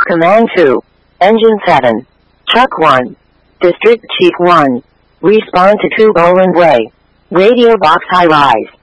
Command 2. Engine 7. Chuck 1. District Chief 1. Respond to 2 Boland Way. Radio Box High Rise.